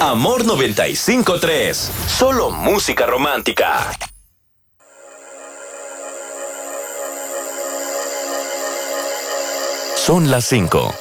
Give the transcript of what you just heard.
Amor 95.3. Solo música romántica. Son las 5.